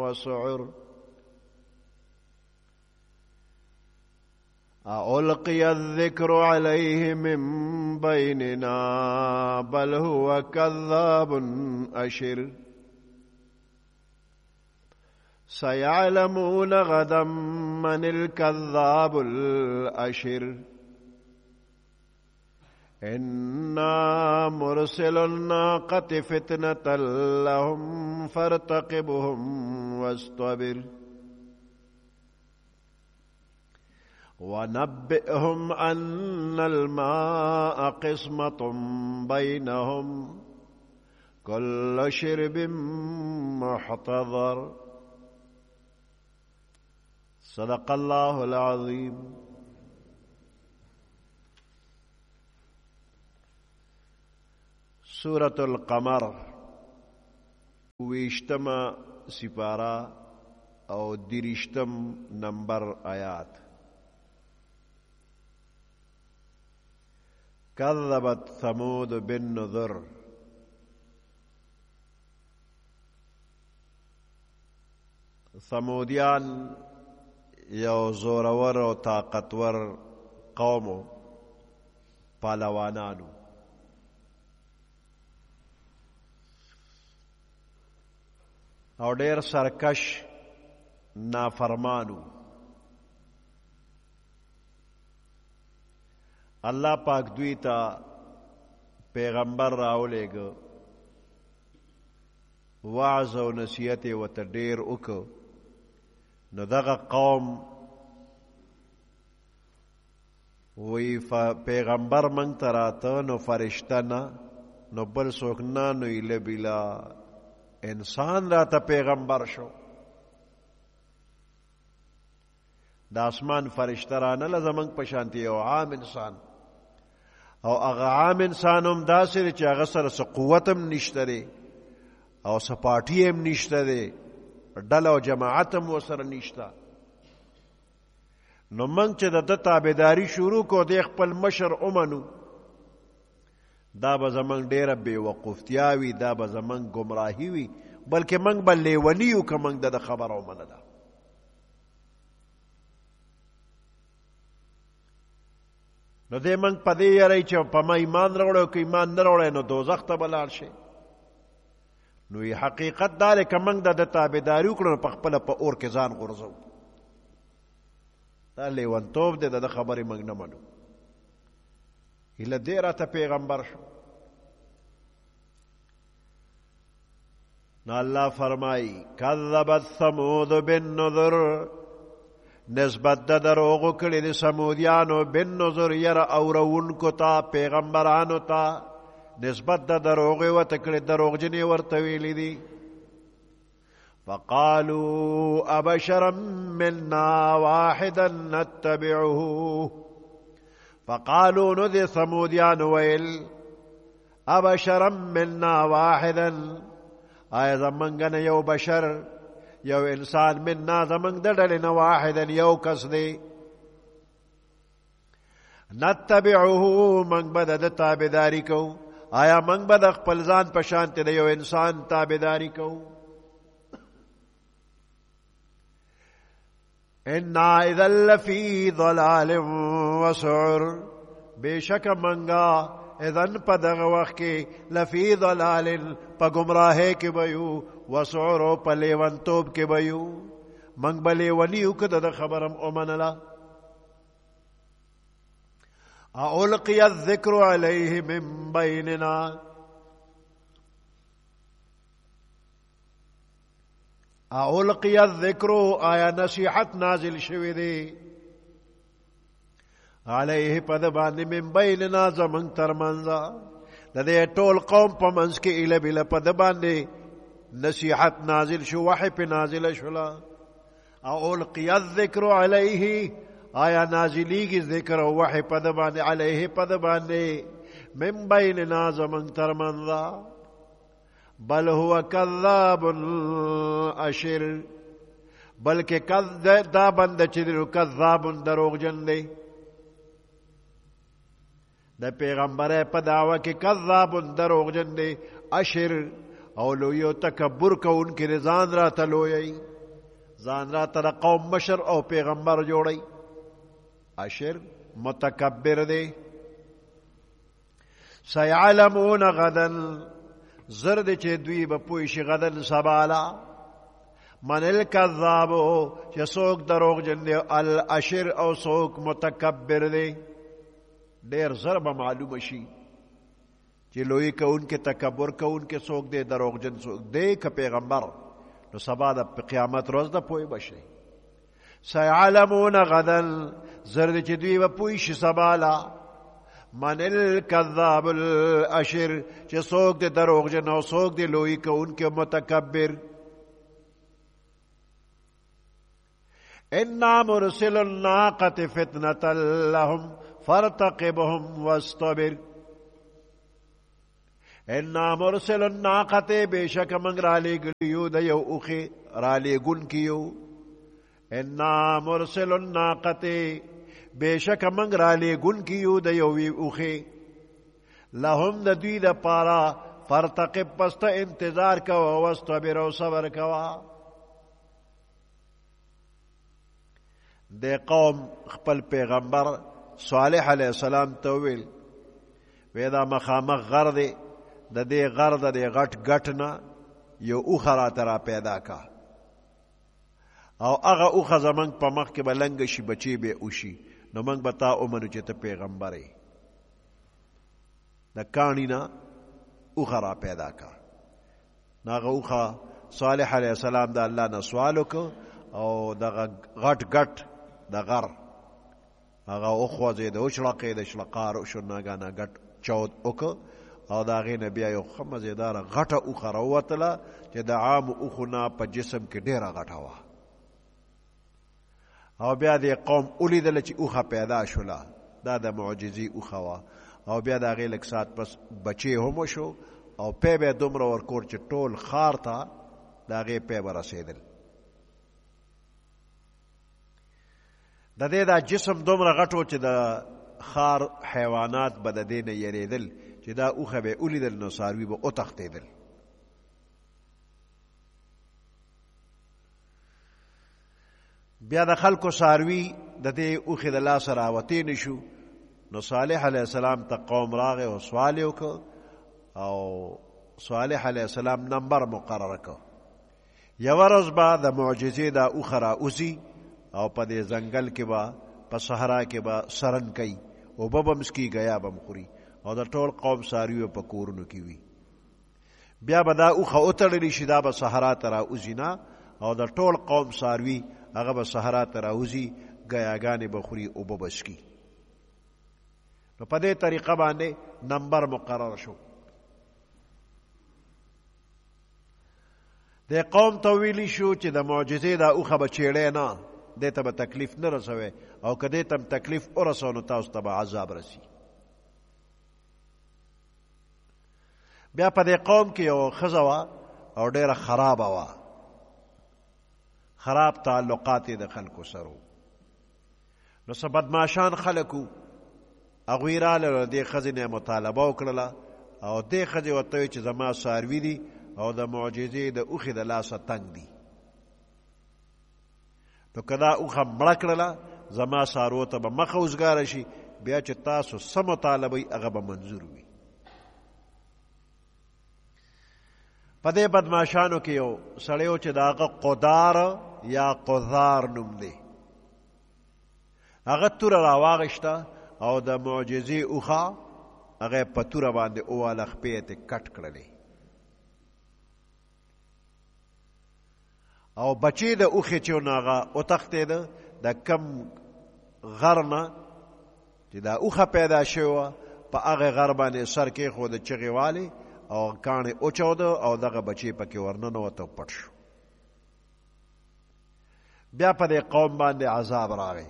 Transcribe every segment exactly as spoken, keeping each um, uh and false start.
وسعر ألقي الذكر عليه من بيننا بل هو كذاب أشر سيعلمون غدا من الكذاب الأشر إنا مرسل الناقة فتنة لهم فارتقبهم واصطبر ونبئهم أن الماء قسمة بينهم كل شرب محتضر صدق الله العظيم. سورة القمر ویشتم سپارہ او دیرشتم نمبر آیات. كذبت ثمود بالنذر ثمودیان یو زورور و طاقتور قومو پالوانانو او ډیر سرکش نافرمانو. الله پاک دوی ته پیغمبر راولېږه، وعظ او نصیحت یې ورته ډېر وکړ. نو دغه قوم وی پیغمبر موږ ته راته نو فرشته نه، نو بل څوک نه، نو ایله بیله انسان راته پیغمبر شو. د اسمان فرشته رانله زموږ په شانتي یو عام انسان، او هغه عام انسان هم داسې دی چې هغه سره څه قوت هم نشته دی او څه پارټي هم نشته دی، ډله او جماعت هم ورسره نشته. نو موږ چې د ده تابعداري شروع کړو، دی خپل مشر ومنو، دا به زموږ ډېره بېوقوفتیا وي، دا به زموږ ګمراهي وي، بلکې موږ به لیوني یو که موږ د ده خبره ومنله. نو دی موږ په دې یری چې په ما ایمان راوړی، که ایمان نه راوړی نو دوزخ ته به لاړ شي. نو حقیقت دا دی که موږ د ده تابعداري وکړو نو په خپله په اور کې ځان غورځوو. دا لیونتوب دی، د ده خبرې موږ نه منو. هیله دی راته پیغمبر شو. نو الله فرمایي کذبت ثمود بالنذر، نسبت د دروغو کړي د سمودیانو بالنذر یره اورونکو ته، پیغمبرانو ته نسبت د دروغې ورته کړي، دروغجنې ورته ویلي دي. فقالوا ابشرا منا واحدا نتبعه، فقالوا نو د سمودیانو ویل ابشرا منا واحدا، آیا زمونږ نه یو بشر، یو انسان، منا زمونږ د ډلې نه، واحدا یو کس دی، نتبعه موږ به د ده تابعداري کوو. آیا موږ به د خپل ځان په شانتې د یو انسان تابعداري کوو؟ انا اذا لفی ضلال وسعر، بېشکه موږ اذن په دغه وخت کې لفی ضلال په ګمراهۍ کې به یو، وسعر او په لیونتوب کې به یو. موږ به لیوني یو که د ده خبره م ومنله. اولقي الذکر علیه من بیننا، اولقي الذکر آیا نصیحت نازل شوی دی علیه په ده باندې من بیننا زمونږ ترمنځ، د دې ټول قوم په منځ کې ایله بیله په ده باندې نصیحت نازل شو، وحی پې نازله شوله. اولقي الذکر علیه، آیا نازلیږي ذکر او وحی په ده باندې، علیه په ده باندې، من بیننا زمونږ ترمنځ. بل هو کذاب اشر، بلکې دا بنده چې دی کذاب دروغجن دی. د پیغمبره په دعوه کې کذاب دروغجن دی، اشر او لوی او تکبر کوونکی ځان راته لویوي. ځان راته د قوم مشر او پیغمبر جوړی. اشر متکبر دی. سیعلمون غدن زرد چې دوی به پوه شي غدن سبالا من الکذابو چې څوک دروغجن دی الاشر او څوک متکبر دی. ډېر زر به معلومه شي چې لوی کوونکې تکبر کوونکې څوک دی دروغجن څوک دی که پیغمبر. نو سبا د قیامت ورځ ده پوه به شي. سیعلمون غدن زرد چې دوی به پوه شي سبالا من الکذاب الاشر چې څوک دی دروغجن او څوک دی لوی کوونکې متکبر. انا مرسل الناقة فتنة لهم فارتقبهم واصطبر. انا مرسل الناقة بیشک منگ رالی گلیو دا یو اخی رالی گن کیو. انا مرسل الناقة بیشک منگ رالی گن کیو دا یو اخی لهم دا دوی دا پارا فارتقب پست انتظار کوا واصطبر و صبر کوا. د قوم خپل پیغمبر صالح علیہ السلام ته ویل وی دا مخامخ غر دی د دې غر د دې غټ غټ نه یو اوښه راته را پیدا کا او هغه اوښه زمونږ په مخ کې به لنګه شي بچی به اوشي نو موږ به تا ومنو چې ته پیغمبر یې. د کاڼي نه اوښه را پیدا کا. نو هغه اوښه صالح علیہ السلام د الله نه سوال وکړ او دغه غټ غټ د غر هغه وخوځېد وشړقېد شړقار وشو ناګانه ګټ چود وکړ او د هغې نه بیا یو ښه مزېداره غټه اوښه راووتله چې د عامو اوښو نه په جسم کې ډېره غټه وه. او بیا دې قوم ولیدله چې اوښه پیدا شوله دا د معجزې اوښه وه. او بیا د هغې لږ ساعت پس بچې هم وشو او پی به یې دومره ورکور چې ټول ښار ته د هغې پی به رسېدل. د دې دا جسم دومره غټ و چې د ښار حیوانات به د دې نه یریدل چې دا اوښه به یې ولیدل نو څاروي به وتښتېدل. بیا د خلکو څاروي د دې اوښې د لاسه راوتې نه شو. نو صالح علیه السلام ته قوم راغی او سوال یې وکړ او صالح علیه السلام نمبر مقرره کړ. یوه ورځ به د معجزې دا اوښه راوځي او په دې ځنګل کې به په صحرا کې به سرن کوي اوبه به مسکي ګیا به خوري او د ټول قوم څاروي په کورونو کې وي. بیا به دا اوښه وتړلی شي دا به صحرا ته راوځي نه او د ټول قوم څاروي هغه به صحرا ته راوځي ګیاګانې به خوري اوبه به څکي. نو په دې طریقه باندې نمبر مقرر شو. د قوم ته ویلی شو چې د معجزې دا اوښه به چیړی نه دې ته به تکلیف نه رسوي او که دې ته هم تکلیف ورسو نو تاسو ته به عذاب رسي. بیا په دې قوم کې یو ښځه وه او ډېره خرابه وه. خراب تعلقات یې د خلکو سره نو څه بدماشان خلک وو هغوی راغلل دې ښځې نه یې مطالبه وکړله او دې ښځې ورته وویل چې زما څاروي دي او د معجزې د اوښې د لاسه تنګ دي نو که دا اوښه مړه کړله زما څاروو ته به مخه وزګاره شي بیا چې تاسو څه مطالبه هغه به منظور وي. په دې بدماشانو کې یو سړی و چې د هغه قدار یا قذار نوم دی. هغه توره راواغېسته او د معجزې اوښه هغه په توره باندې وواله خپې یې ترې کټ کړلې او بچی د اوښې چې نو هغه وتښتېده د کم غر نه چې دا اوښه پیدا شوې وه په هغې غر باندې سر کېښوده چغې والې او کاڼې اوچوده او دغه بچی پکې ورننوته او پټ شو. بیا په دې قوم باندې عذاب راغی.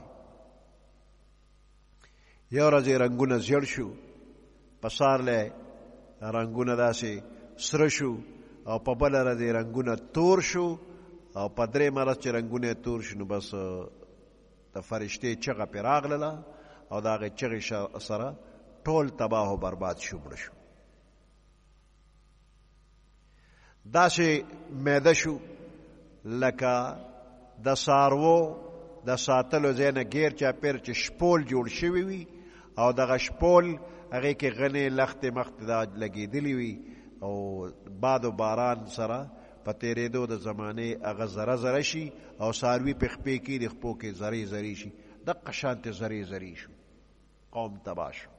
یو ورځ یې رنګونه زیړ شو په سارلی رنګونه داسې سره شو او په بله ورځ یې رنګونه تور شو او په درېیمه ورځ چې رنګونه یې تور شو نو بس د فرشتې چغه پرې راغلله او د هغې چغې سره ټول تباه و برباد شو مړه شو. داسې میده شو لکه د څاروو د ساتلو ځای نه ګیر چاپېر چې شپول جوړ شوي وي او دغه شپول هغې کې غنې لختې مختې دا لګېدلې وي او باد و باران سره په تېرېدو د زمانې هغه زره زره شي او څاروي پې خپې کړي د خپو کې زرې زرې شي دقه شانتې زرې زرې شو قوم تباه شو.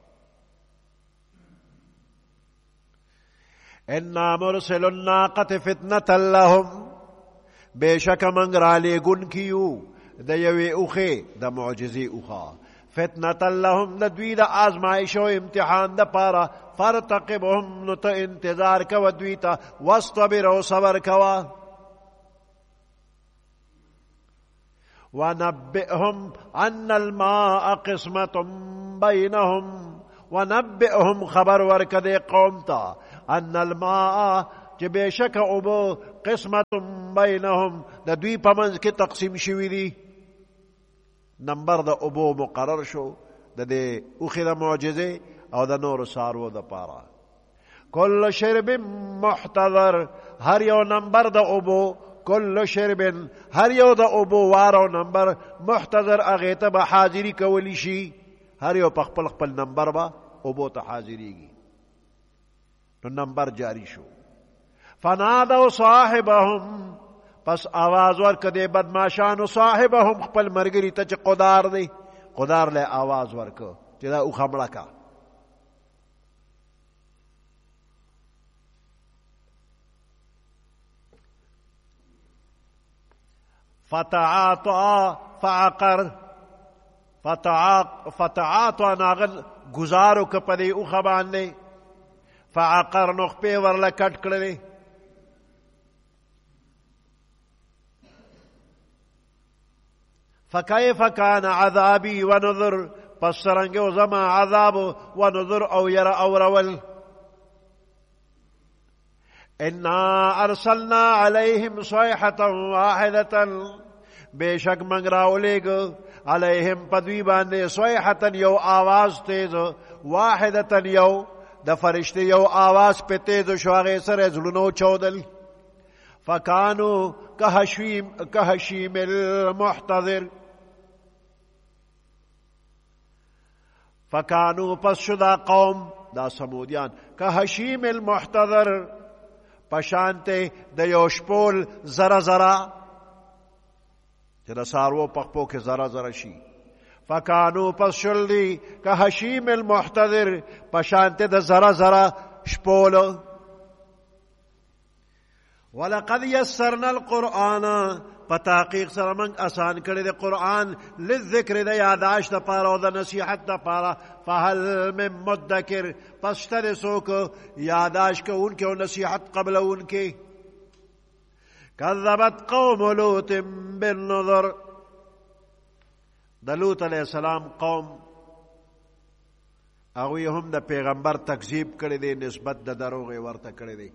انا مرسل الناقة فتنة لهم بېشکه موږ رالیږون کیو د یوې اوښې د معجزې اوښه فتنة لهم د دوی د آزمایش او امتحان د پاره فارتقبهم نو ته انتظار کوه دوی ته واصطبر او صبر کوه ونبئهم ان الماء قسمة بینهم ونبئهم خبر ورکه دې قوم ته ان الماء چې بېشکه اوبه قسمة بینهم د دوی په منځ کې تقسیم شوي دي. نمبر د اوبو مقرر شو د دې اوښې د معجزې او د نورو څاروو دپاره. کل شرب محتضر هر یو نمبر د اوبو کل شرب هر یو د اوبو وارو نمبر محتضر هغې ته به حاضري کولی شي هر یو په خپل خپل نمبر به اوبو ته حاضرېږي نو نمبر جاری شو. فنادوا صاحبهم پس آواز ورکه دې بدماشانو صاحبهم خپل مرګري ته چې قدار دی قدار له آواز ورکه چې دا اوښه مړه کا. فتعاطا فعقر فتعاطا ناغل گزارو که په دې اوښه باندې فعقر نو خپې ورله کټ کړلې فكيف كان عذابي ونذر پس سرنگو زما عذاب ونذر او ير او رول. انا ارسلنا عليهم صيحة واحدة بشک منگ راولیگ عليهم پدوی باندې صيحة یو آواز تیز واحدة یو د فرشته یو آواز په تیز شو هغې سره زړونو چودل. فكانوا كهشيم كهشيم المحتضر فكانوا پس شدا قوم دا سمودیان كهشيم المحتضر پشانته د یو شپول زره زره چې د څاروو په خپو کې زره زره شي. فكانوا پس شل دي كهشيم المحتضر پشانته د زره زره شپول. ولقد يسرنا القرآن پتاقیق سره موږ آسان کړی د قرآن للذکر د یاداشت دپاره او د نصیحت دپاره فهل من مدکر پس شته د څوک یاداشت کوونکي او نصیحت قبلونکي. کذبت قوم لوط بالنذر د لوط علیه السلام قوم هغوی هم د پیغمبر تکذیب کړی دی نسبت د دروغ یې ورته کړی دی.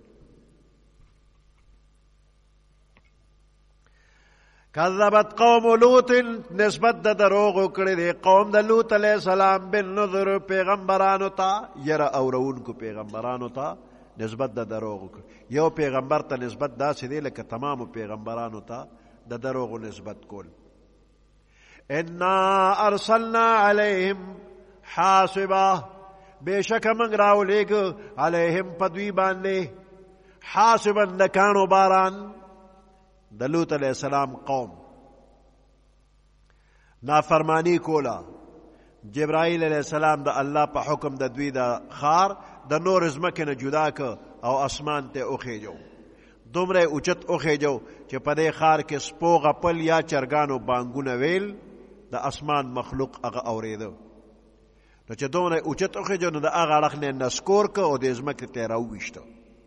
کذبت قوم لوط نسبت د دروغو کړی دی قوم د لوط علیه السلام بالنذر پیغمبرانو ته یره اورونکو پیغمبرانو ته نسبت د دروغو کړی. یو پیغمبر ته نسبت داسې دی لکه تمامو پیغمبرانو ته د دروغو نسبت کول. انا ارسلنا علیهم حاصبا بېشکه موږ راولیږو علیهم په دوی باندې حاصبا د کاڼو باران. د لوط علیہ السلام قوم نافرمانی کولا. جبرائیل علیہ السلام د الله په حکم د دوی د خار د نور ځمکې نه جدا که او اسمان ته وخیجو. دومره اوچت وخیجو چې په دې خار کې سپو غپل یا چرګانو بانګونه ویل د اسمان مخلوق هغه اورېده. نو چې دومره اوچت وخیجو نو د هغه اړخ نه نسکور که او د ځمکې ته یې راوویشته.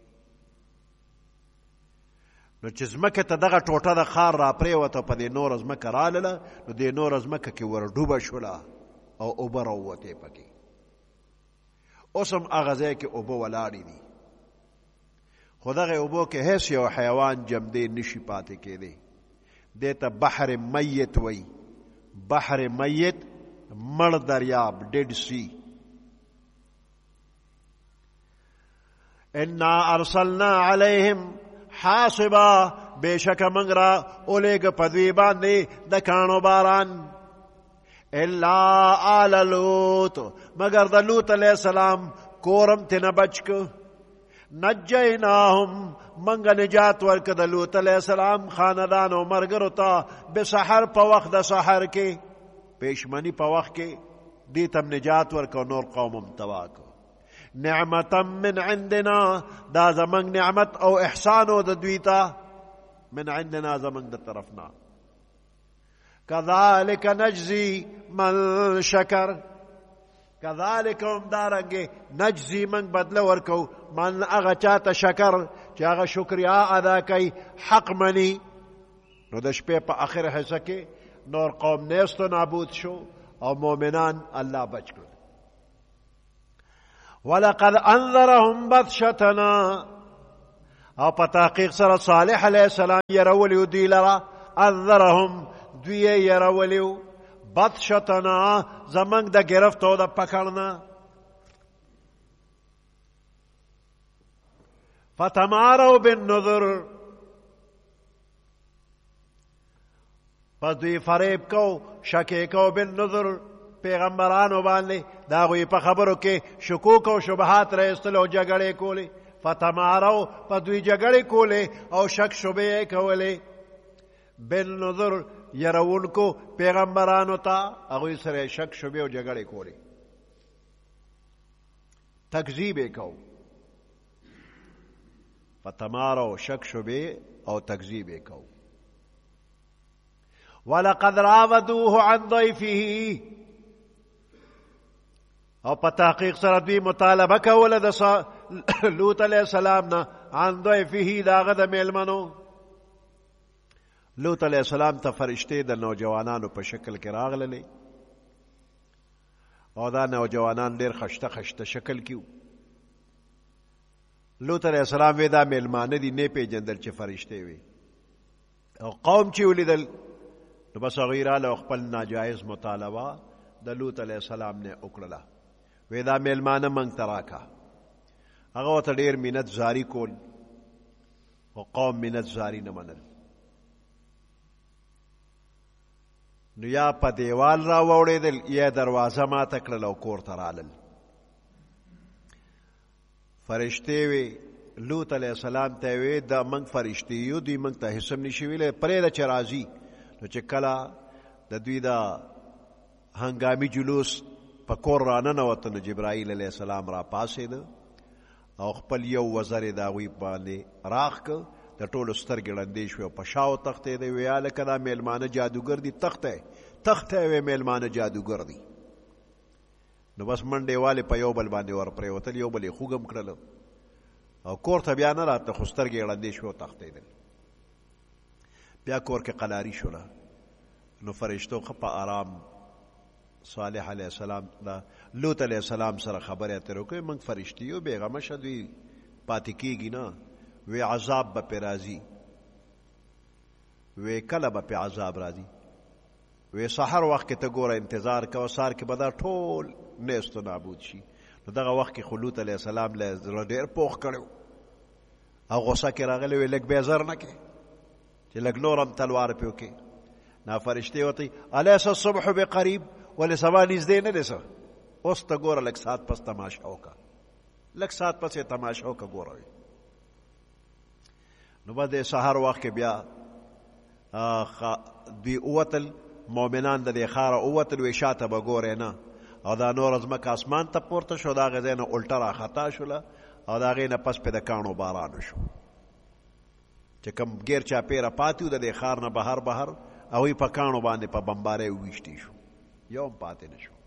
نو چې ځمکې ته دغه ټوټه د خار را پرېوته په دې نوره ځمکه رالله نو دې نوره ځمکه کې ور ډوبه شوله او اوبه راووتې پکې. اوس هم هغه ځای کې اوبه ولاړې دي خو دغې اوبو کې هیڅ یو حیوان جمدې نشي پاتې کېدی. دې ته بحر میت وی. بحر میت مړ دریاب ډیډ سی. انا ارسلنا علیهم حاصبا بشک منگ را اولیگ پدوی باندے د کانو باران الا آل لوط مگر د لوط علیہ السلام کورم تینا بچک نجیناهم منگ نجات ورک د لوط علیہ السلام خاندان و مرگرو تا بسحر پا وقت د سحر کے پیشمنی پا وقت کے دیتم نجات ورک و نور قومم تواکو نعمتا من عندنا دا زمنگ نعمت او احسانو د دویتا من عندنا زمنگ د طرفنا كذلك نجزي من شكر كذلك هم دارنگے نجزي من بدل ورکو من اغا چاہتا شکر چی اغا شکریا ادا کئی حق منی نو د شپې په آخر حصہ کې نور قوم نیست و نابود شو او مؤمنان الله بچ کړ ولقد انذرهم بطشتنا او په تحقیق سره صالح علیہ السلام يرولیو دی لرا انذرهم دوی يرولیو بطشتنا زمنګ د گرفت او د پکړنا فتماروا بالنذر پس دوی فریب کو شکی کو بالنذر پیغمبرانو باندې دا غوی په خبرو کې شکوک او شبهات راستلو جګړې کولې فتماروا پس دوی جګړې کولې او شک شبهه کولې بالنذر يرونکو پیغمبرانو ته هغوی سره شک شبهه او جګړې کولې تکذیب کو فتماروا شک شبهه او تکذیب کو ولقد راودوه عن ضيفه او په تحقیق سره دوی مطالبه کوله د لوط علیہ السلام نه عن ضيفه داغه د میلمنو لوط علیہ السلام ته فرشته د نوجوانانو په شکل کې راغللې او دا نوجوانان ډېر خشته خشته شکل کیو لوط علیہ السلام وی دا میلمانه دي نه پیژندل چې فرشته وي او قوم چې ولیدل نو بس غیراله خپل ناجایز مطالبه د لوط علیہ السلام نه وکړه وی دا میلمانه منګ تراکا هغه ته ډیر مینت زاری کول او قوم مینت زاری نه منل نو یا په دیوال را وړېدل یا دروازه ما تکړه او کور ته رالل فرشتي وی لوط علیہ السلام ته وی دا منګ فرشتي یو دوی منګ ته حسم نشي ویلې پرې د چرازی نو چې کله د دوی دا هنګامي جلوس په کور رانه وته نو جبرائیل علیہ السلام را پاسید او خپل یو وزر دا وی باندې راخ ک د ټولو سترګې ړندې شوې په شاو تختې دی ویاله کدا میلمانه جادوګر دی تخته تخته وی میلمانه جادوګر دی نو بس منډې والے په یو بل باندې ور پرې وتل یو بل خوګم کړل او کور ته بیا نه راته خو سترګې ړندې شوې تختې دی بیا کور کې قلاری شوله نو فرشتو خو په آرام صالح علیہ السلام دا لوط علیہ السلام سره خبره اترو کوي موږ فرشتيو بیغمه شدوی پاتې کیږي نه وی عذاب به پی راځي وی کله به پی عذاب راځي وی سحر وخت کې ته ګوره انتظار کوه سار کې به دا ټول نیست و نابود شي نو دغه وخت کې خو لوط علیہ السلام له زړه ډېر پوخ کړی او غوسه کې راغلی وی لږ بېزر نه کې چې لږ نور هم تلوار پې وکړې نا فرشتې ورته الیس الصبح بقریب ولې سبا نږدې نه دی څه اوس ته ګوره لږ ساعت پس تماشا وکړه لږ ساعت پس یې تماشا وکړه ګوره نو بعد د سحر وخت کې بیا دوی اوتل مؤمنان د دې ښاره اوتل وی شاته به ګورې نه او دا نور ځمکه اسمان ته پورته شو د هغې ځای نه الټه راخطا شوله او د هغې نه پس پې د کاڼو باران شو چې کوم ګیر چاپېره پاتې و د دې ښار نه بهر بهر هغوی په کاڼو باندې په بمبارۍ وویشتي شو یو هم پاتې نه شو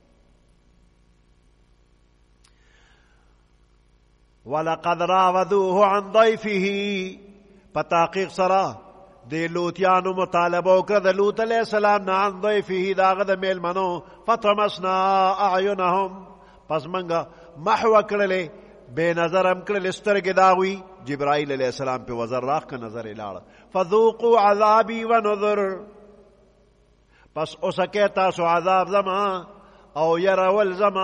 ولقد راودوه عن ضيفه په تحقیق سره د لوطیانو مطالبه وکړه د لوط علیہ السلام نه عن ضيفه د هغه د میلمنو فطمسنا اعینهم پس منګه محو کړلې بې نظرم کړلې سترګې د هغوی جبرائیل علیہ السلام په وزر راخ که نظر یې لاړه فذوقوا عذابي ونذر پس اوسکه تاسو عذاب زما او يرول زما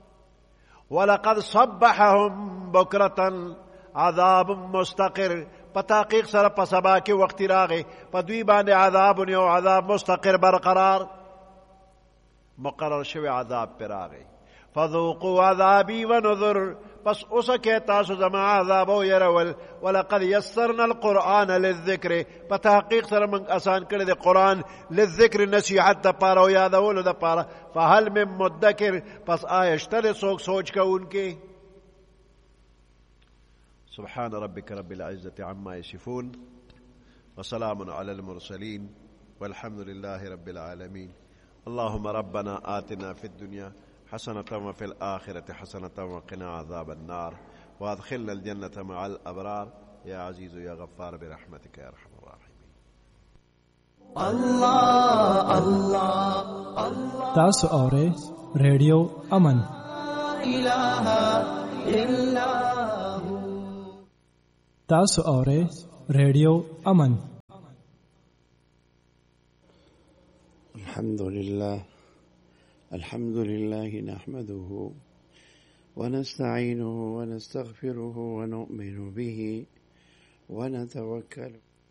ولقد صبحهم بكرة عذاب مستقر په تحقیق سره په سبا کې وخت راغی په دوی باندې عذاب یو عذاب مستقر برقرار مقرر شوی عذاب پر راغی فذوقوا عذابی ونذر پس اوسه کې تاسو زما عذاب او يرول ولقد يسرنا القرآن للذکر په تحقیق سره موږ آسان کړی د قرآن للذکر نصیحت د پاره او یادولو د پاره فهل من مدکر پس آیشتر سوک سوچ کوونکې سبحان ربك رب العزة عما يصفون وسلام على المرسلين والحمد لله رب العالمين اللهم ربنا آتنا في الدنيا حسنة وفي الآخرة حسنة وقنا عذاب النار وادخلنا الجنة مع الأبرار يا عزيز يا غفار برحمتك يا أرحم الراحمين الله الله الله تاسو اورئ ریډیو امن اله الا هو تاسو اورئ ریډیو امن الحمد لله الحمد لله نحمده ونستعينه ونستغفره ونؤمن به ونتوكل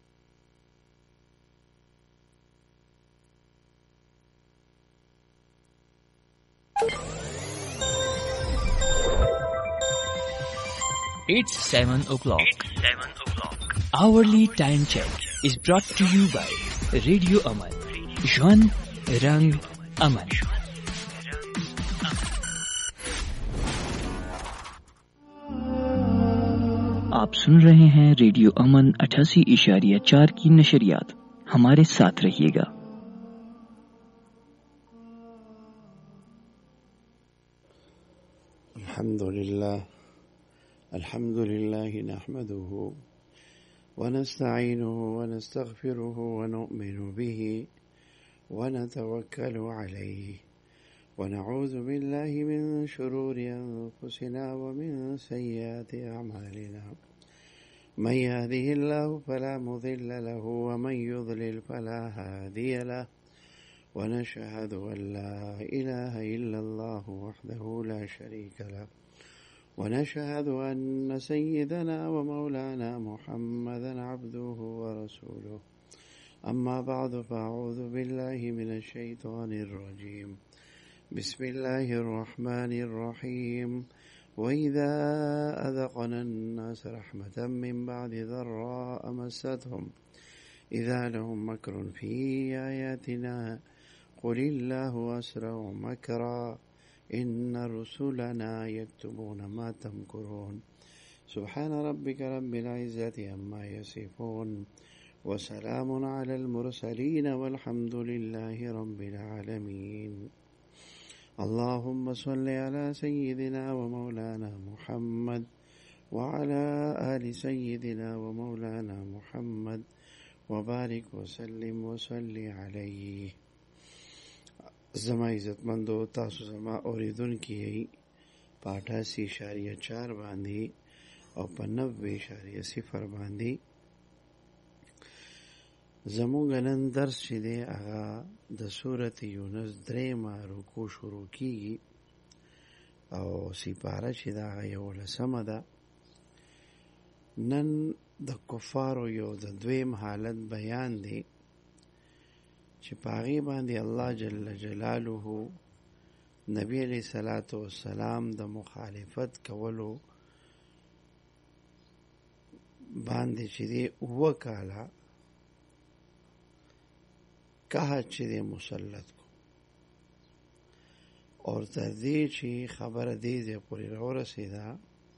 It's seven o'clock. It's seven o'clock. Hourly time check is brought to you by Radio Aman. Jwan Rang Aman. आप सुन रहे हैं रेडियो अमन अठासी इशारिया चार की नशरियात। हमारे साथ रहिएगा। अल्हम्दुलिल्लाह अल्हम्दुलिल्लाह नहमदुहु वनस्तईनुहु वनस्तगफिरुहु वनु'मिनु बिही वनतवक्कलु अलैहि वनऊज़ु बिल्लाहि मिन शुरूरि अनफुसिना वमिन सय्यिआति अअमालिना मन यहदिहिल्लाहु फला मुदिल्ल लहु वमन युद्लिल फला हादिय लहु ونشهد أن لا إله إلا الله وحده لا شريك له ونشهد أن سيدنا ومولانا محمدا عبده ورسوله أما بعد فأعوذ بالله من الشيطان الرجيم بسم الله الرحمن الرحيم وإذا أذقنا الناس رحمة من بعد ضراء مستهم إذا لهم مكر في آياتنا قل الله أسرع مكرا إن رسلنا يكتبون ما تمكرون سبحان ربك رب العزة عما يصفون وسلام على المرسلين والحمد لله رب العالمين اللهم صل على سيدنا ومولانا محمد وعلى آل سيدنا ومولانا محمد وبارك وسلم وصلي عليه زما عزتمندو تاسو زما اوریدونکي په اٹھاسی اشاریه چار باندې او په نوے اشاریه صفر باندې زموږ نن درس چې دی هغه د سورۃ یونس درېمه رکوع شروع کیږي او سپاره چې دا یو لسمه ده. نن د کفارو یو د دویم حالت بیان دی چې پاغي باندې الله جل جلاله نبی علیہ الصلوۃ والسلام د مخالفت کولو باندې چې دی وکاله که چې دی مسلط کو اور تر دې چې خبره دې دې پوری ورسېده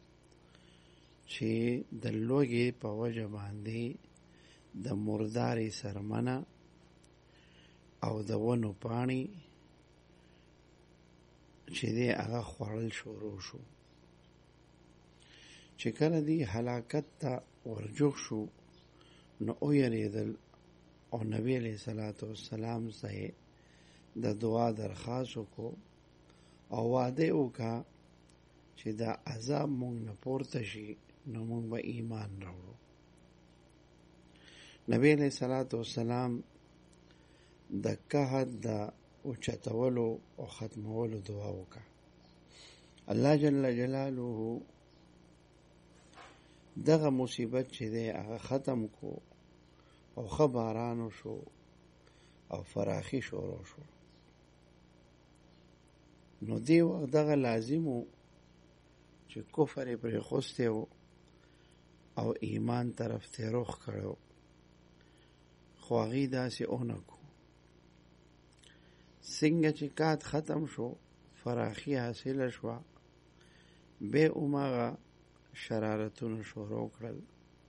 چې د لوګي په وجه باندې د مرداري سرمنه او د ونو پانی چې دی هغه خوړل شروع شو. چې کله دی هلاکت ته ورجوخ شو نو او یریدل او نبی علیہ الصلوۃ والسلام سره د دعا درخواست کو او وعده وکا چې دا عذاب مونږ نه پورته شي نو مونږ به ایمان راوړو. نبی علیہ الصلوۃ والسلام د کهد د اوچتولو او ختمولو دعا وکا. الله جل جلاله دغه مصیبت چې دی هغه ختم کو او ښه باران شو او فراخي شروع شو. نو دی وخت دغه لازمو چې کفر یې پرې خوستی و او ایمان طرف ته رخ کړو، خو هغې داسې اونه کو. څنګه چې کات ختم شو، فراخي حاصله شوه، بیا هماغه شرارتونه شروع کړل.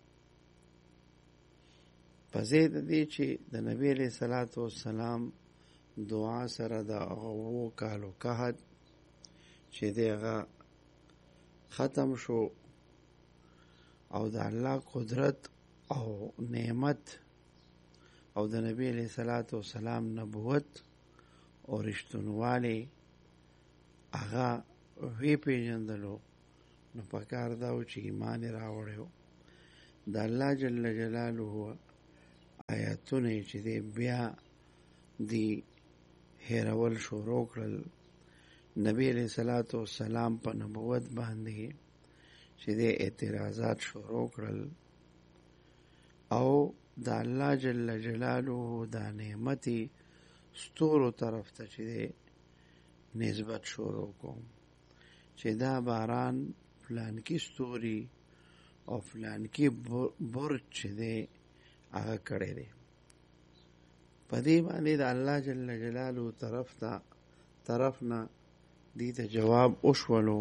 په ځای د دې چې د نبی علیه صلات وسلام دعا سره د هغه اوو کالو قحط چې دی هغه ختم شو او د الله قدرت او نعمت او د نبی علیه صلات وسلام نبوت او رښتونوالی هغه وی پیژندلو، نو پکار دا و چې ایمان یې راوړی و. د الله جل جلاله آیاتونه چې دی بیا دی هیرول شروع کړل. نبی علیه صلات وسلام په نبوت باندې چې دی اعتراضات شروع کړل او د الله جل جلاله دا نعمتي ستورو طرف ته چې دی نسبت شروع کوم چې دا باران فلانکی ستوري او فلانکی برج چې دی هغه کړی دی. په دې باندې د الله جل جلاله طرف ته طرف نه دې ته جواب وشولو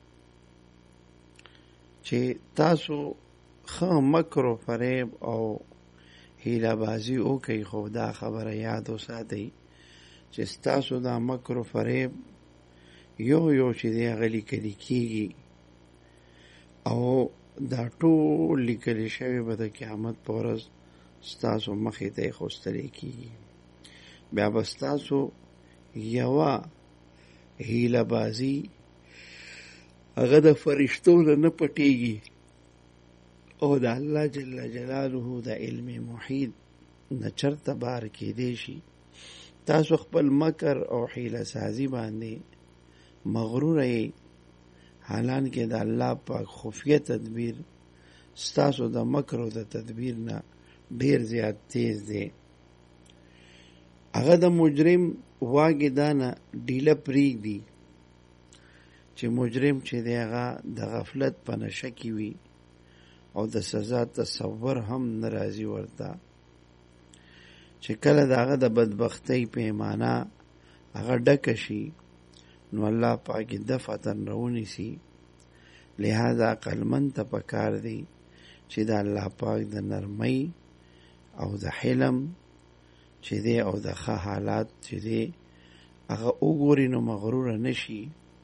چې تاسو ښه مکر و فریب او هیله بازي وکئ، خو دا خبره یاد وساتئ چې ستاسو دا مکر و فریب یو یو چې دی هغه لیکلی کېږي او دا ټول لیکلی شوی به د قیامت په ورځ ستاسو مخې ته ایښودلی کېږي. بیا به ستاسو یوه هیله بازي هغه د فرشتو نه نه پټېږي او د الله جل جلاله د علم محیط نه چرته بار کېدی شي. تاسو خپل مکر او حیله سازي باندې مغرور یې، حالانکه د الله پاک خفیه تدبیر ستاسو د مکر او د تدبیر نه ډیر زیات تیز دی. هغه د مجرم واګې دانه ډیله پرېږدي چې مجرم چې دی هغه د غفلت په نشه کې وي او د سزا تصور هم نه راځي ورته، چې کله د هغه د بدبختۍ پیمانه هغه ډکه شي نو الله پاک دفعتن راونیسي. لہذا عقلمند ته پکار دی چې د الله پاک د نرمۍ او د حلم چې دی او د ښه حالات چې دی هغه وګوري نو مغروره نشي.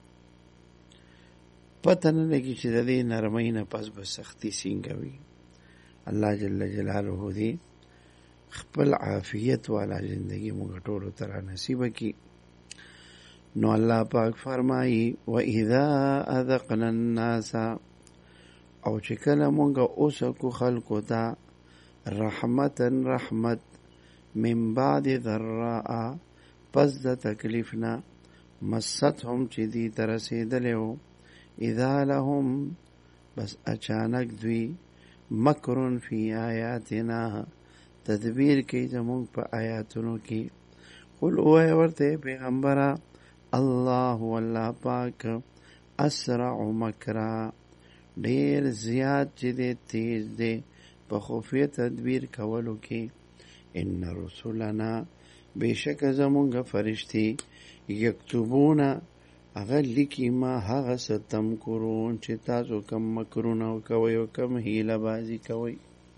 پته نه لګي چې د دې نرمۍ نه پس به سختي څنګه وي. الله جل جلاله دی خپل عافیت والا زندگی موږ ټولو ته را نصیبه کړي. نو الله پاک فرمایي وَإِذَا أَذَقْنَا النَّاسَ، او چې کله مونږ اوسکو خلکو ته رحمتن رحمت من بعد ضراء پس د تکلیفنا مستهم چې دی ته رسېدلی و، اذا لهم بس اچانک دوی مکرون فی آیاتنا تدبیر کوي زمونږ په آیاتونو کې. قل ووایه ورته پیغمبره الله والله پاک اسرع مکرا ډیر زیات چې دی تیز دی په خفیه تدبیر کولو کې. ان رسولنا بشک زمونږ فرشتي یکتبون هغه لیکي ما هغه څه تمکرون چې تاسو کم مکرونه کوئ او کم هیله بازي کوئ.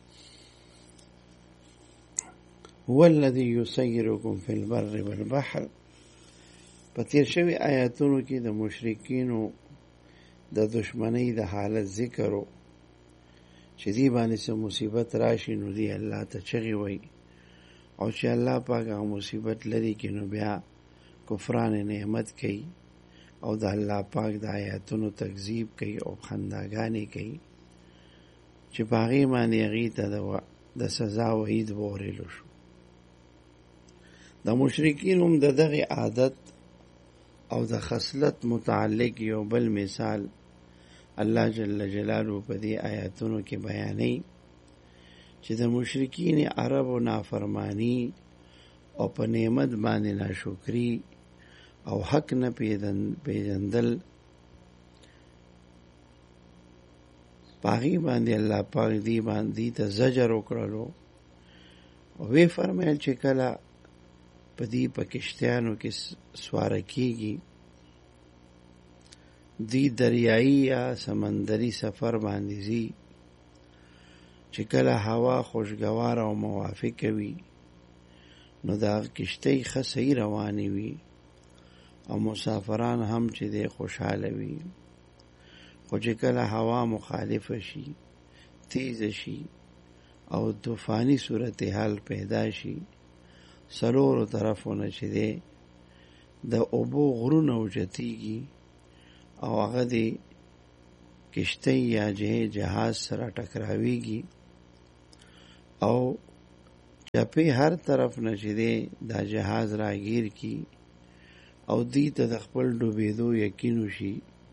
هو الذي يسيركم في البر والبحر. په تیر شوي آیاتونو کې د مشرکینو د دشمنۍ د حالت ذکر و چې دی باندې څه مصیبت راشي نو دی الله ته چغې وایي، او چې الله پاک هغه مصیبت لري کې نو بیا کفران نعمت کوي او د الله پاک د آیاتونو تکذیب کوي او خنداګانې کوي چې په هغې باندې هغې ته د سزا وعید وورېلو شو. د مشرکین هم د دغې عادت او د خصلت متعلق یو بل مثال الله جل جلاله په دې آیاتونو کې بیانوي چې د مشرکین عربو نافرمانی او په نعمت باندې ناشکری او حق نه پیژندل پاغي باندې الله پاک دی باندې ته زجر وکړلو او وی فرمایل چې کله په دې پاکستانو کې سوار کیږي دی دریایی یا سمندري سفر باندې زی چې کله هوا خوشگوار او موافق وي نو دا کشته ښه صحیح رواني وي او مسافران هم چې دی خوشحاله وي خو چې کله هوا مخالف شي تیز شي او طوفانی صورتحال پیدا شي سلورو طرفونه چې دی د اوبو غرونه اوچتیږي او هغه دی کشته یا جهاز سره ټکراویږي او چپی هر طرف نه چې دی دا جهاز راگیر کی او دی ته د خپل ډوبېدو یقین وشي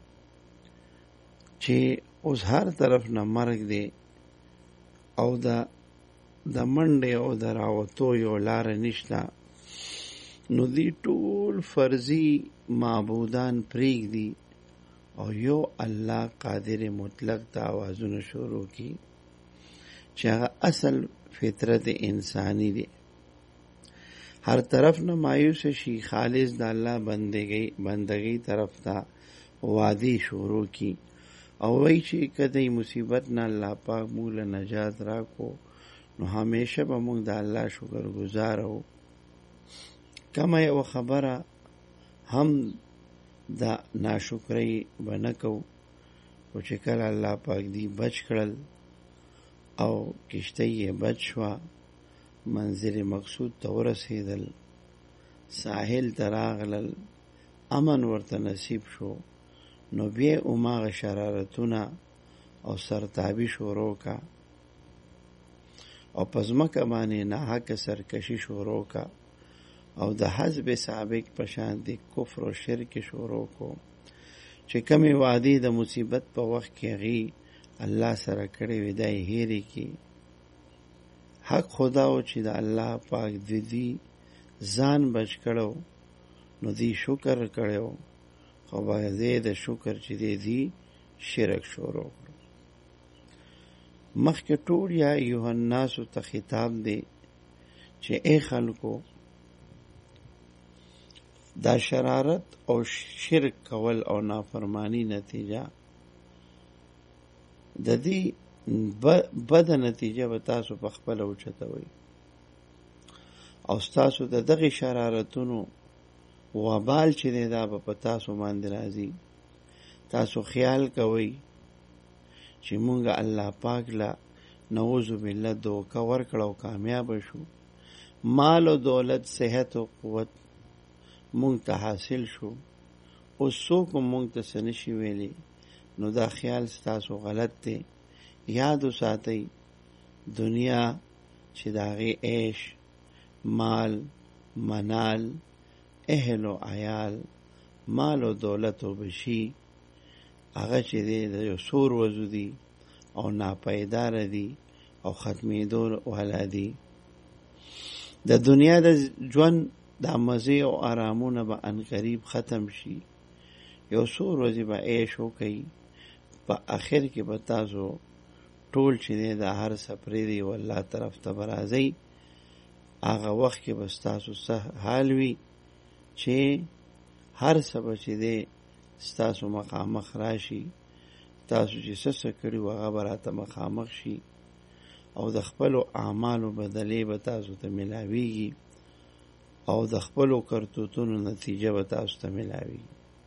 چې اوس هر طرف نه مرګ دی او دا د منډې او د راوتو یو لار نشته نو دی ټول فرضي معبودان پرېږدي او یو الله قادر مطلق ته آوازونه شروع کی چې هغه اصل فطرت انسانی دی هر طرف نه مایوس شي خالص د الله بندګي بندګي طرف ته وادي شروع کی او وای چې کدی مصیبت نه الله پاک موږ له نجات راکو نو همیشه به موږ د الله شکر گزار او کما یو خبره هم دا ناشکری بنکو او چې کله الله پاک دی بچ کړل او کشته یې بچ شوه منزل مقصود ته ورسېدل ساحل ته راغلل امن ورته نصیب شو نو بیا هماغه شرارتونه او سرتابي شروع کا او په ځمکه باندې ناحقه سرکشي شروع کا او د حزب سابق په شان د کفر او شرک شروع کو چې کمی وعده د مصیبت په وخت کې غي الله سره کړي ودای هېری کی حق خدا او چې د الله پاک دی دی ځان بچ کړو نو دی شکر کړو خو باید د شکر چې دی دی شرک شروع کړو مخکې ټول یا یوحنا ته خطاب دی چې اے خلکو دا شرارت او شرک کول او نافرمانی نتیجه د دې بد نتیجه به تاسو په خپل اوچتوي او تاسو د دغه شرارتونو وبال چې دا په تاسو باندې راځي تاسو خیال کوئ چې مونږ الله پاک لا نعوذ بالله دوکه ورکړو کامیاب شو مال او دولت صحت او قوت مونږ ته حاصل شو او څوک مونږ ته سنشي ویلي نو دا خیال ستاسو غلط دی یاد وساتئ دنیا چې داغي عیش مال منال اهل او عیال مال او دولت او بشي هغه چې دی د یو سور وزودي او ناپایدار دي او ختمېدو والا دي د دنیا د ژوند د مزه او آرامونه به ان قریب ختم شي یو سور ورځې به عیش وکړي په اخر کې به تاسو ټول چې دی د هر سپرې دی والله طرف ته به راځئ هغه وخت کې به ستاسو څه حال وي چې هر څه به چې دی ستاسو مخامخ راشي تاسو چې څه کړي و هغه به راته مخامخ شي او د خپلو اعمالو بدلې به تاسو ته ملاویږي او د خپلو کرتوتونو نتیجه به تاسو ته ملاویږي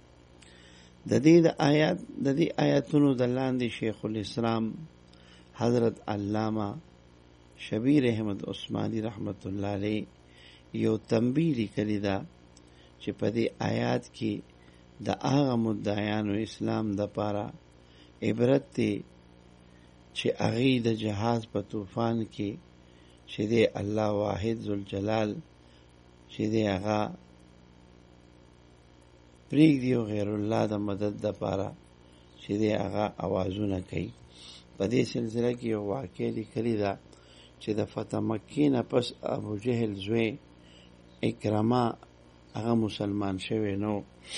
د دې د آیات د دې آیاتونو د لاندې شیخ الاسلام حضرت علامه شبیر احمد عثماني رحمت الله علیه یو تنبیه لیکلی ده چې په دې آیات کې د هغه مدعیانو اسلام د پاره عبرت دی چې هغه د جهاز په طوفان کې چې دی الله واحد ذوالجلال چې دی هغه پریږدي او غیر الله د مدد د پاره چې دی هغه اوازونه کوي. په دې سلسله کې یو واقع لیکلې ده چې د فتح مکې نه پس ابو جهل زوی اکرمه هغه مسلمان شوی نو،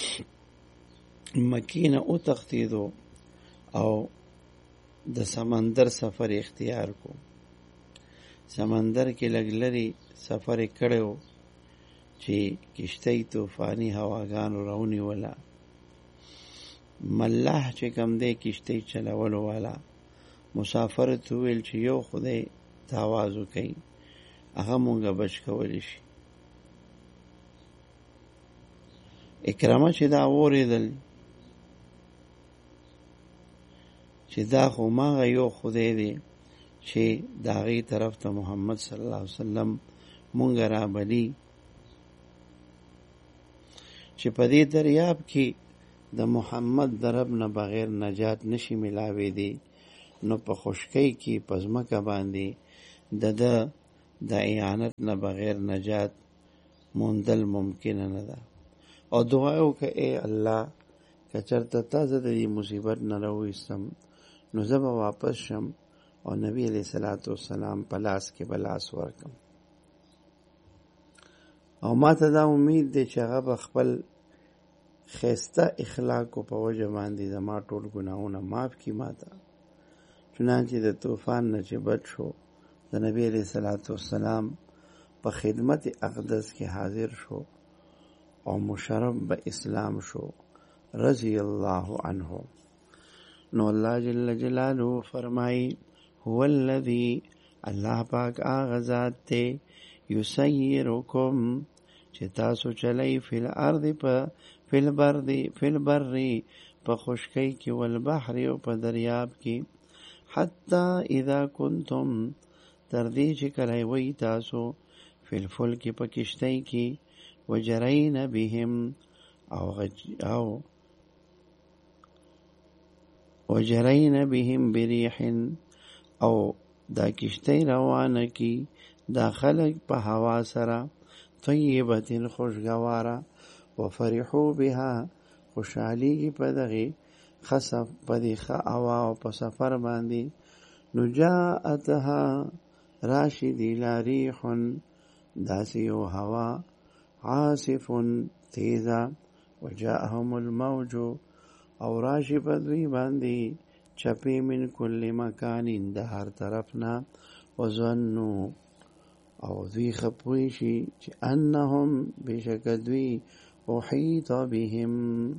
مکې نه وتښتېدو او د سمندر سفر اختیار کو. سمندر کې لږ لرې سفر کړی و چې کشتۍ طوفاني هواګانو راونیوله. ملاح چې کوم دی کشتۍ چلولو والا مسافر ته وویل چې یو خدای ته آواز وکړي هغه مونږه بچ کولی شي. اکرمه چې دا واورېدل چې دا خو ماغه یو خدای دی چې د هغې طرف ته محمد صلی الله علیه وسلم مونږه رابلي، چې په دې دریاب کې د محمد د رب نه بغیر نجات نشي ملاوېدی، نو په خشکۍ کې په ځمکه باندې د ده د اعانت نه بغیر نجات موندل ممکنه نه ده. او دعا یې وکړه ای الله که چېرته تا زه د دې مصیبت نه راوایستم نو زه به واپس شم او نبی علیه صلات وسلام په لاس کې به لاس ورکم، او ما ته دا امید دی چې هغه به خپل ښایسته اخلاقو په وجه باندې زما ټول ګناهونه معاف کړي ما ته. چنانچې د طوفان نه چې بچ شو د نبی علیه صلات وسلام په خدمت اقدس کې حاضر شو او مشرف به اسلام شو رضی الله عنه. نو الله جل جلاله فرمائی هو الذی، الله پاک آغا ذات تے یسیرکم چې تاسو چلی فی الارض پا فی البردی فی البری پا خشکی کی والبحری و پا دریاب کی حتی اذا کنتم تردی چی کلی وی تاسو فی الفلک پا کشتی کی وجرین بهم او غج او وجرین بهم بریح او دا کشتی روانه کی دا خلق په هوا سره طیبتن خوشگواره وفرحو بها خوشحالی کی په دغه خصف په دغه هوا او په سفر باندې نجاءتها راشدی لاریحن داسی او هوا عاصف تیزا وجاءهم الموج او راشی په دوی باندې چپی من کل مکان د هر طرفنا وظنو او دوی خپوی شي چې انهم بشک دوی احیط بهم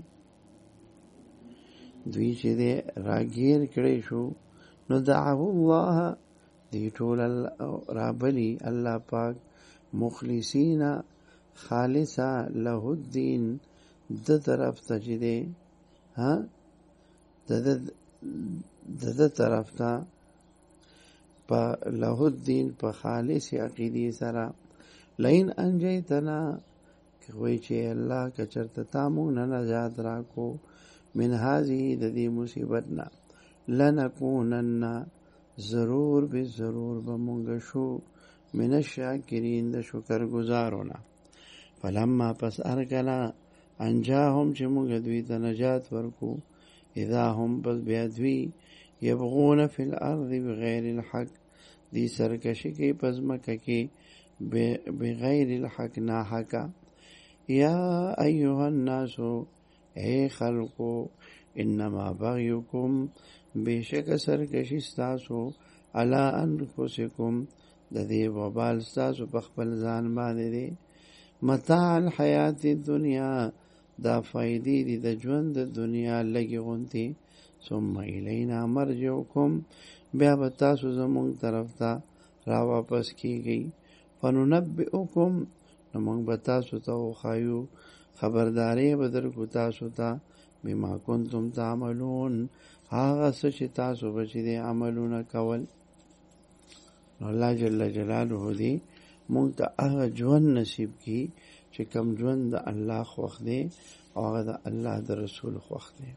دوی چې دې راګیر کړی شو نو دعو الله دی ټول رابلی الله پاک مخلصین خالصا له الدین د طرف ته چې دی ها د د د طرف ته په له الدین په خالص عقیدې سره لئن انجیتنا کوي چې الله که چرته تامو نه نجات راکو من هذه د دې مصیبت نه لنکونن ضرور به ضرور به مونږ شو من الشاکرین د شکر گزارونه. فلما پس ارکلا انجاهم چې مونږ دوی ته نجات ورکو اذا هم پس بیا دوی یبغون فی الارض بغیر الحق دی سرکشی کی پس مکه کی بغیر الحق ناحقا. یا ایها الناس اے خلقو انما بغیکم بیشک سرکشی ستاسو علی انفسکم د دې وبال ستاسو په خپل ځان باندې دی متاع الحیات الدنیا دا فائدې دي د ژوند د دنیا لګي غونتی ثم الینا مرجعکم بیا به تاسو زمونږ طرف ته را واپس کیږئ فننبئکم نو موږ به تاسو ته وښایو خبرداری به درکو تاسو ته بما کنتم تعملون هغه څه چې تاسو به چې دی عملونه کول. نو الله جل جلاله دی مونږ ته هغه ژوند نصیب کی چې کم ژوند د الله خوښ دی او هغه د الله د رسول خوښ دی.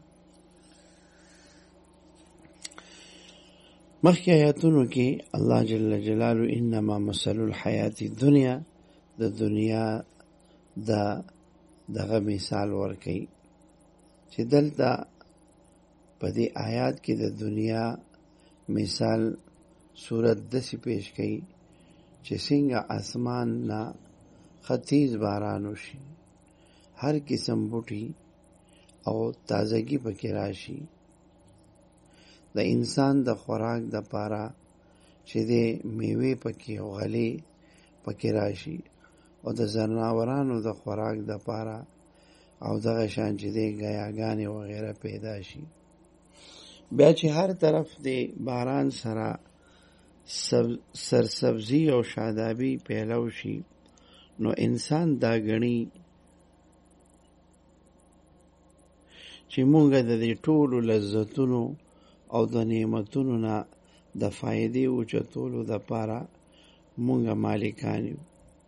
مخکې آیاتونو کې الله جل جلاله انما مثل الحیات الدنیا د دنیا د دغه مثال ورکوي چې دلته په دې آیات کې د دنیا مثال صورت داسې پیش کړي چې څنګه اسمان نه ختیز باران وشي، هر قسم بوټي او تازگی پکې راشي، د انسان د خوراک د پاره چې د میوه پکې او غلې پکې راشي، او د زناورانو د خوراک د پاره او دغه شان چې د غیاګانې وغیره پیدا شي. بیا چې هر طرف د باران سره سب سرسبزی او شادابی پیلو شي، نو انسان دا غني چې مونږ د دې ټولو لذتونو او د نعمتونو نه د فائدې او چتولو د پاره مونږ مالکان یو.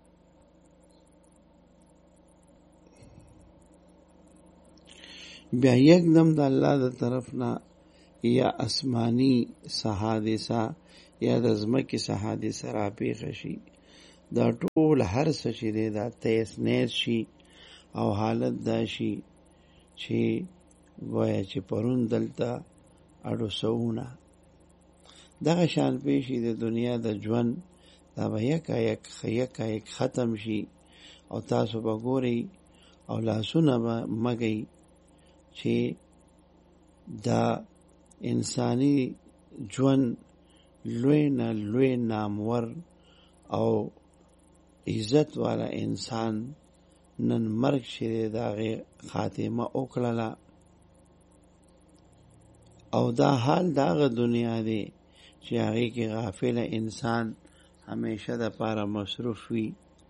بیا یکدم د الله د طرف نه یا اسمانی حادثه یا د ځمکې حادثه را پیښه شي، دا ټول هر څه چې دی دا تیس نیس شي او حالت دا شي چې گویا چې پرون دلته اډو سوونه. دغه شان پیشي د دنیا د ژوند دا به یکا یک یکا یک ختم شي، او تاسو به ګورئ او لاسونه به مګئ چې دا انسانی ژوند لوی نه لوی نامور او عزت والا انسان نن مرګ شری داغه خاتمه وکړه، او دا حال داغه دنیا دی چې هغه کې غافل انسان همیشه د پاره مصروف وي.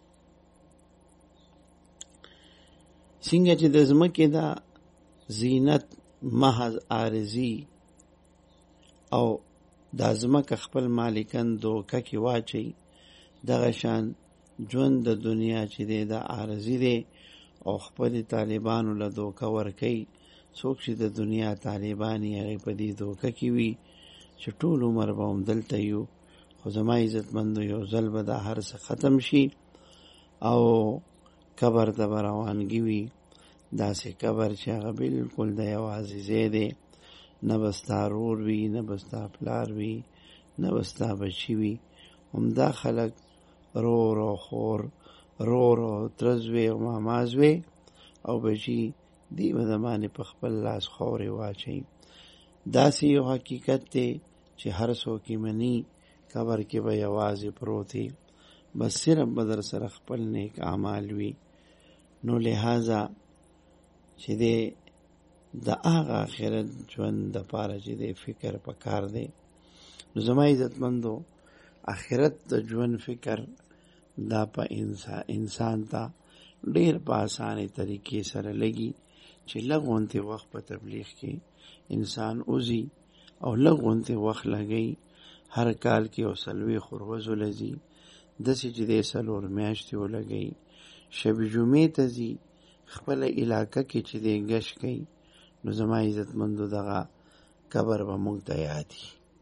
څنګه چې د ځمکې دا زینت محض عارضی او د ځمکه خپل مالکان دوکه کې واچي، دغه شان ژوند د دنیا چې دی د عارضی دی او خپل طالبانو له دوکه ورکي. څوک چې د دنیا طالبانی هغه په دې دوکه کې وي چې ټول عمر به هم دلته یو، خو زما عزتمندو یو ځل به دا هر څه ختم شي او قبر ته به روانګي وي، داسې قبر چې هغه بالکل د یوازې ځای دی، نه به ستا رور وي، نه به ستا پلار وي، نه به ستا بچي وي. همدا خلک رور او خور، رور او ترزوی او مامازوی او بچي دی به د باندې په خپل لاس خورې واچوي. داسې یو حقیقت دی چې هر څوک یې مني، قبر کې به یوازې پروت دی، بس صرف به در سره خپل نیک اعمال وي. نو لہذا چې دی د هغه آخرت ژوند د پاره چې دی فکر پکار دی. نو زما عزتمندو آخرت د ژوند فکر دا په انسان انسان ته ډیر په اسانه طریقې سره لګي چې لږونته وخت په تبلیغ کې انسان اوزي او لږونته وخت لګي، هر کال کې او سلوي خروزو لذي دسې چې دی سلور میاشتې ولګي، شب جمعې ته ځي، خپل علاقه کې چې دی ګش کوي. نو زما عزتمندو دغه قبر به مونږ ته یادي.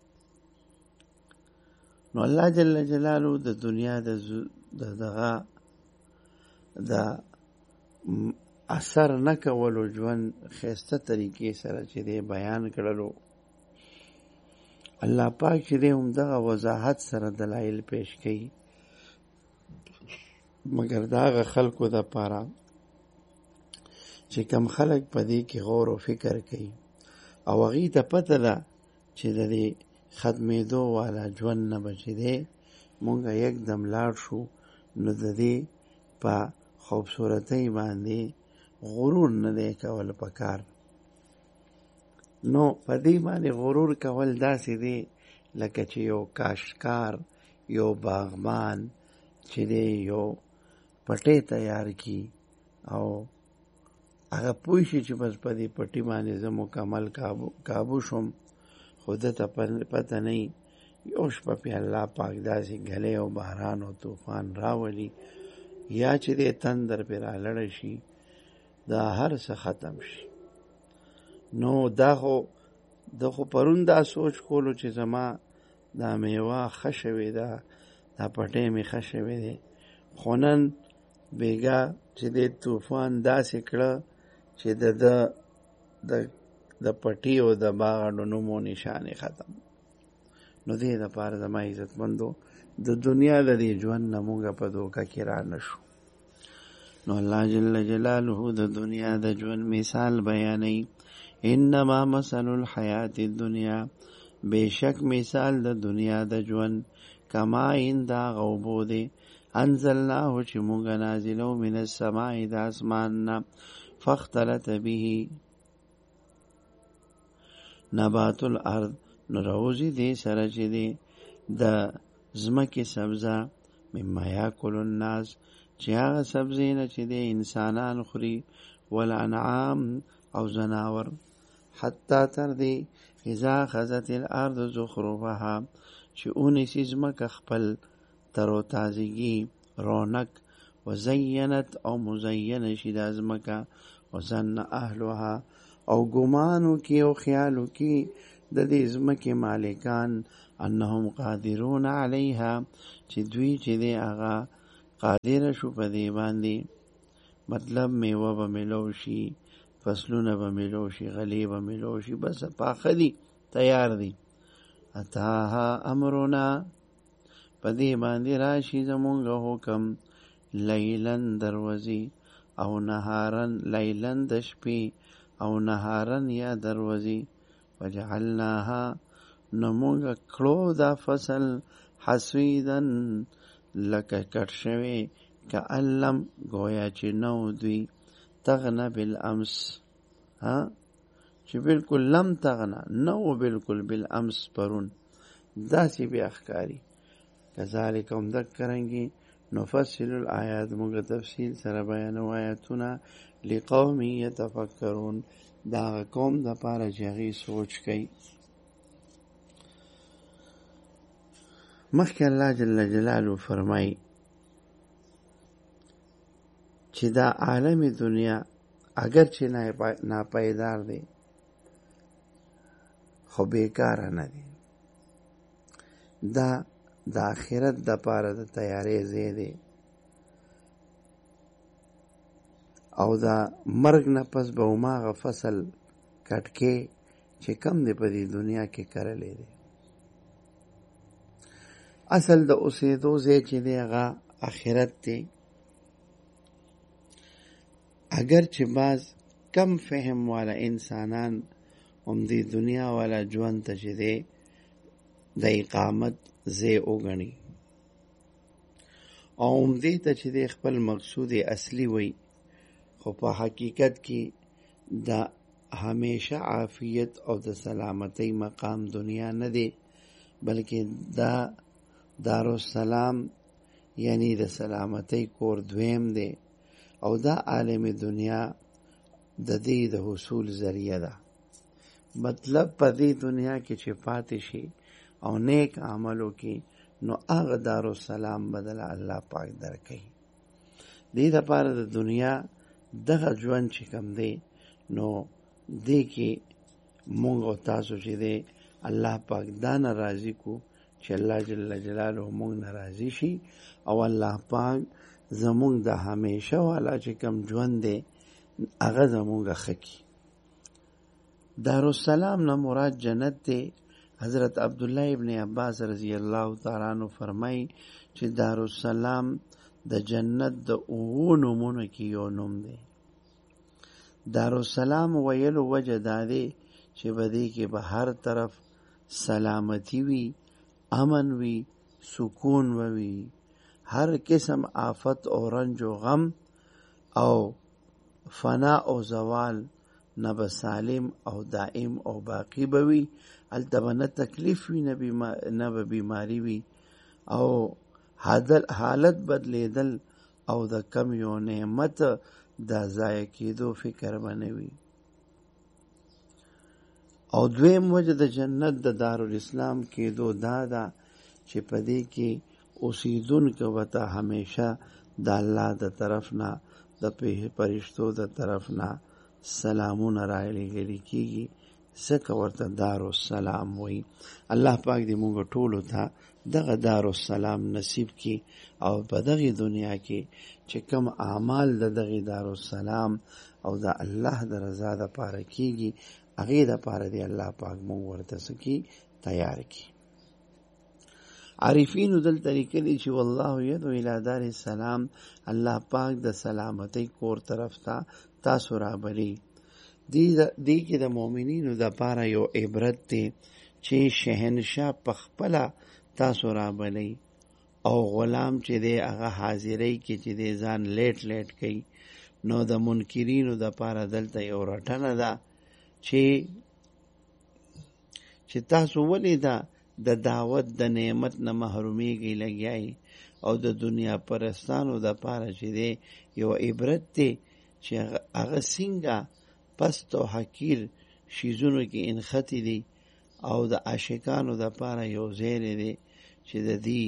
نو الله جل جلاله د دنیا د دغه د اثر نه کولو ژوند ښایسته طریقې سره چې دی بیان کړلو. الله پاک چې دی همدغه وضاحت سره دلایل پیش کوي، مګر د هغه خلکو دپاره چې کم خلک په دې کې غور و فکر کوي او هغوی ته پته ده چې د دې ختمېدو والا ژوند نه به چې دی مونږ یکدم لاړ شو، نو د دې په خوبصورتۍ باندې غرور نه دی کول پکار. نو په دې باندې غرور کول داسې دی لکه چې یو کاشتکار، یو باغبان چې دی یو پټی تیار کی او هغه پوه شي چې بس په دې پټي باندې زه مکمل کابو کابو شم، خو ده ته پته نه وي یو شپه پې الله پاک داسې ګلی او باران او طوفان راولي یا چې دې تندر پې رالړه شي، دا هر څه ختم شي. نو دا خو ده خو پرون دا سوچ کولو چې زما دا میوه ښه شوې ده، دا پټی مې ښه شوی دی، خو نن بیګا چې دې طوفان داسې کړه چې د د د پټي او د باغ نوم او نشان ختم. نو دې دپاره زما عزتمندو د دنیا د دې ژوند نه مونږ په دوکه کې را نه شو. نو الله جل جلاله د دنیا د ژوند مثال بیانوي. انما مثل الحیات الدنیا، بېشک مثال د دنیا د ژوند کما ان دا غوبو دی انزلناه چې مونږ نازلو من السماء د اسمان نه فاختلط به نبات الارض، نو روزی دی سره چې دی د ځمکې سبزه مما یاکل الناس، چې هغه سبزی نه چې دی انسانان خوري، والانعام او زناور، حتی تر دی اذا خذت الارض زخرفها، چې اونیسی ځمکه خپل ترو تازگی رونق، وزینت او مزین شي دا ځمکه، وظن اهلها او ګمانو کی او خیالو کی د دې ځمکې مالکان انهم قادرون علیها، چې دوی چې دی هغه قادر شو په دې باندې، مطلب میوه به ملو شي، فصلونه به ملو شي، غلې به ملو شي، بس پاخه دي تیار دي. اتاها امرنا، په دې باندې راشي زمونږ حکم، لیلن دروزی او نهارن، لیلن د شپې او نهارن یا دروزی، وجعلناها نمونږ کړو دا فصل حسویدن لکه کټ شوی، کألم گویا چې نو دوی، تغنه بالامس، ها چې بالکل لم تغنه نو بالکل بالامس پرون، داسې بیا ښکاري. کذالک هم دکرنګي نفصل الآیات، موږ تفصیل سره بیانو آیاتونه، لقوم یتفکرون، دا قوم د پاره چې هغې سوچ کوي. مخکې الله جل جلاله فرمایي چې دا عالم دنیا اگر چې ناپایدار دی خو بیکاره نه دی، دا د آخرت د پاره د تیارې ځای دی، او دا مرګ نه پس به هماغه فصل کټکې چې کم دی په دې دنیا کې کرلی دی. اصل د اوسېدو ځای چې دی هغه آخرت دی. اگر چې بعض کم فهم والا انسانان هم دې دنیا والا ژوند ته چې دی د اقامت ځای وګڼي او هم دې ته چې دی خپل مقصود اصلي وي، خو په حقیقت کې د همیشه عافیت او د سلامتی مقام دنیا نه دی، بلکې دا دارالسلام یعنی د سلامتی کور دویم دی، او دا عالم دنیا د دې د حصول ذریعہ ده. مطلب په دې دنیا کې چې پاتې شي او نیک عملو کې، نو هغه دارالسلام بدل الله پاک درکوي. دې دپاره د دنیا دغه ژوند چې کوم دی، نو دې کې مونږ او تاسو چې دی الله پاک دا نه راضي کو چې الله جل جلاله مونږ نه راضي شي، او الله پاک زمونږ د همیشه والا چې کوم ژوند دی هغه زمونږ ښه کړي. دارالسلام نه مراد جنت دی. حضرت عبدالله ابن عباس رضی الله تعالی عنہ فرمایي چې دارالسلام د جنت د اوو نومونو کې یو نوم دی. دارالسلام ویلو وجه دا دی چې په دې کې به هر طرف سلامتی وي، امن وي، سکون وي، هر قسم آفت او رنج و غم او فنا او زوال نه به سالم او دائم او باقی بوي. هلته به نه تکلیف وي نه به بیماری وي، او حالت بدلیدل او د کم یو نعمت د ضایع کېدو فکر به نه وي. او دویم وجه د جنت د دارالاسلام کېدو دا ده چې په دې کې اوسیدونکو ورته همیشه د الله د طرف نه د فرشتو د طرف نه سلامونه رالېږلي کېږي، ځکه ورته دارالسلام وایي. الله پاک دې موږ ټولو ته دغه دارالسلام نصیب کړي، او په دغه دنیا کې چې کوم اعمال د دغه دارالسلام او د الله د رضا دپاره کېږي، هغې دپاره دی الله پاک مونږ ورته څه کي تیار کي. عارفینو دلته لیکلي چې والله یدعو الی دار السلام، الله پاک د سلامتی کور طرف ته تاسو رابلي. دې کې د مؤمنینو دپاره یو عبرت دی چې شهنشاه پخپله تاسو رابلئ او غلام چې دی هغه حاضرۍ کې چې دی ځان لیټ لیټ کوي. نو د منکرینو دپاره دلته یو رټنه ده چې چې تاسو ولې ده د دعوت د نعمت نه محرومیږئ لګیایي، او د دنیا پرستانو دپاره چې دی یو عبرت دی چې هغه څنګه پست او حقیر شیزونو کې انختی دی، او د عاشقانو دپاره یو زیری دی چې د دې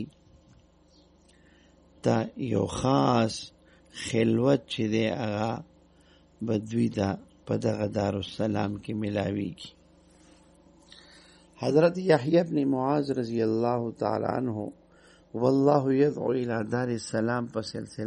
ته یو خاص خلوت چې دی هغه به دوی ته په دغه دارالسلام کې ملاویږي. حضرت یحیی ابن معاذ رضی الله تعالی عنہ والله یدعو الی دار السلام په سلسله